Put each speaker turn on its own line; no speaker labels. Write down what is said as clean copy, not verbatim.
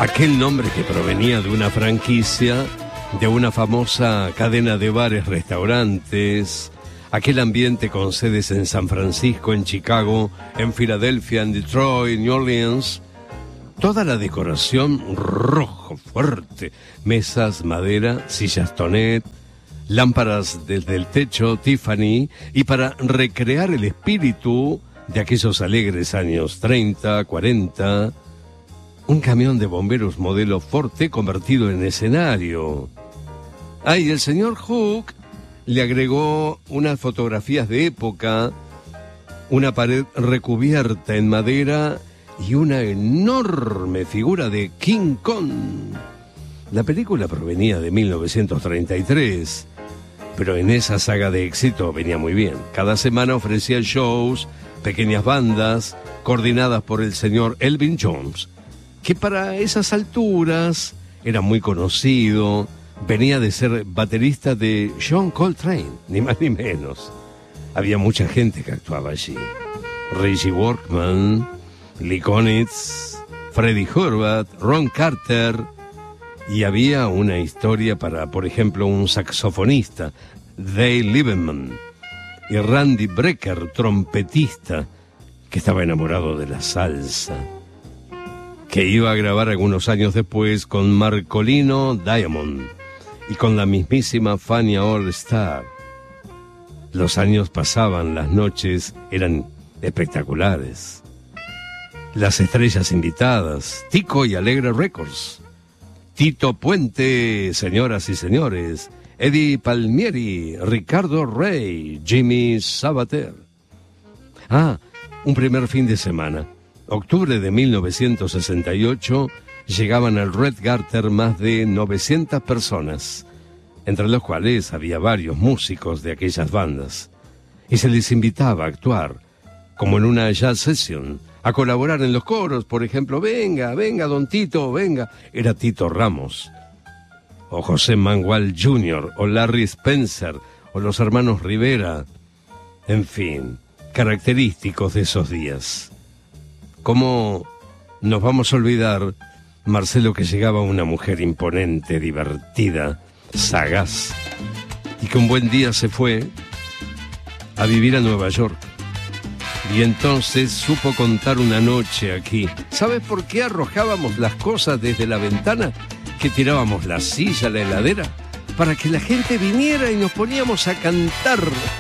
Aquel nombre que provenía de una franquicia, de una famosa cadena de bares, restaurantes, aquel ambiente con sedes en San Francisco, en Chicago, en Filadelfia, en Detroit, New Orleans. Toda la decoración rojo, fuerte, mesas, madera, sillas Tonet, lámparas desde el techo, Tiffany, y para recrear el espíritu de aquellos alegres años 30, 40, un camión de bomberos modelo Forte convertido en escenario. Y el señor Hook le agregó unas fotografías de época, una pared recubierta en madera y una enorme figura de King Kong. La película provenía de 1933, pero en esa saga de éxito venía muy bien. Cada semana ofrecía shows, pequeñas bandas, coordinadas por el señor Elvin Jones, que para esas alturas era muy conocido, venía de ser baterista de John Coltrane, ni más ni menos. Había mucha gente que actuaba allí. Reggie Workman, Lee Konitz, Freddie Hubbard, Ron Carter, y había una historia para, por ejemplo, un saxofonista, Dave Lieberman, y Randy Brecker, trompetista, que estaba enamorado de la salsa, que iba a grabar algunos años después con Marcolino Diamond y con la mismísima Fania All Star. Los años pasaban, las noches eran espectaculares. Las estrellas invitadas, Tico y Alegre Records, Tito Puente, señoras y señores, Eddie Palmieri, Ricardo Rey, Jimmy Sabater. Un primer fin de semana, octubre de 1968, llegaban al Red Garter más de 900 personas, entre los cuales había varios músicos de aquellas bandas, y se les invitaba a actuar, como en una jazz session, a colaborar en los coros, por ejemplo, venga, don Tito, venga. Era Tito Ramos, o José Mangual Jr., o Larry Spencer, o los hermanos Rivera, en fin, característicos de esos días. ¿Cómo nos vamos a olvidar, Marcelo, que llegaba una mujer imponente, divertida, sagaz, y que un buen día se fue a vivir a Nueva York? Y entonces supo contar una noche aquí. ¿Sabes por qué arrojábamos las cosas desde la ventana? Que tirábamos la silla, la heladera, para que la gente viniera y nos poníamos a cantar.